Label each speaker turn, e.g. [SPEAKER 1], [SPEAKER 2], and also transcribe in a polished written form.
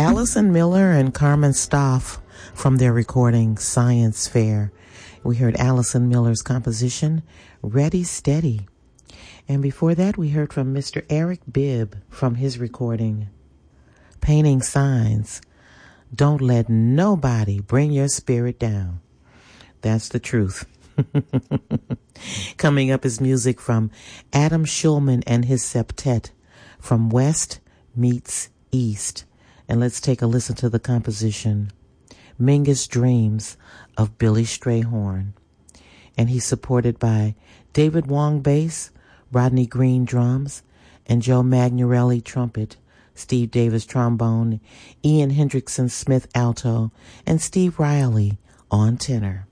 [SPEAKER 1] Allison Miller and Carmen Stoff from their recording Science Fair. We heard Allison Miller's composition, Ready Steady. And before that, we heard from Mr. Eric Bibb from his recording, Painting Signs. Don't let nobody bring your spirit down. That's the truth. Coming up is music from Adam Schulman and his septet, From West Meets East. And let's take a listen to the composition, Mingus Dreams of Billy Strayhorn. And he's supported by David Wong bass, Rodney Green drums, and Joe Magnarelli trumpet, Steve Davis trombone, Ian Hendrickson Smith alto, and Steve Riley on tenor.